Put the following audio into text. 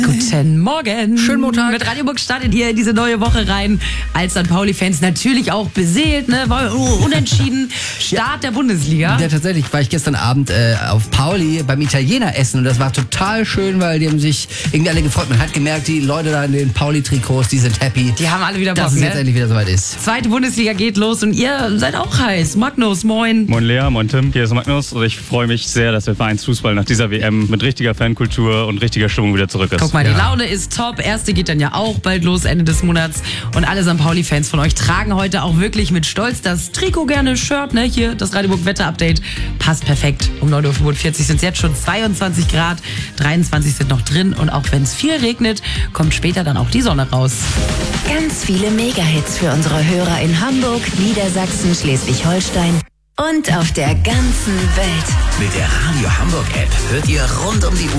Guten Morgen. Schönen Montag. Mit Radio Book startet ihr diese neue Woche rein. Als St. Pauli-Fans natürlich auch beseelt, ne? War unentschieden. Start der Bundesliga. Ja, tatsächlich war ich gestern Abend auf Pauli beim Italiener essen und das war total schön, weil die haben sich irgendwie alle gefreut. Man hat gemerkt, die Leute da in den Pauli-Trikots, die sind happy. Die haben alle wieder Bock, dass es jetzt endlich wieder soweit ist. Zweite Bundesliga geht los und ihr seid auch heiß. Magnus, moin. Moin Lea, moin Tim, hier ist Magnus und ich freue mich sehr, dass der Vereinsfußball nach dieser WM mit richtiger Fankultur und richtiger Stimmung wieder zurück ist. Guck mal, die Laune ist top. Erste geht dann ja auch bald los, Ende des Monats. Und alle St. Pauli-Fans von euch tragen heute auch wirklich mit Stolz das Trikot, gerne Shirt, ne? Hier das Radio Book Wetter-Update. Passt perfekt. Um 9.45 Uhr sind es jetzt schon 22 Grad, 23 sind noch drin. Und auch wenn es viel regnet, kommt später dann auch die Sonne raus. Ganz viele Mega-Hits für unsere Hörer in Hamburg, Niedersachsen, Schleswig-Holstein und auf der ganzen Welt. Mit der Radio Hamburg App hört ihr rund um die Uhr